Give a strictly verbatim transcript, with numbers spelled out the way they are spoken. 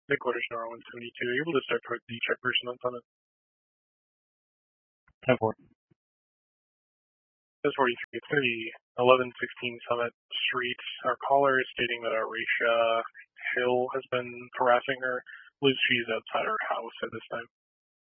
Headquarters Nora one seventy-two, able to start towards the check person on Summit. ten four. This forty-three, it's going to be eleven sixteen Summit Street. Our caller is stating that Arisha Hill has been harassing her. Believes she's outside her house at this time.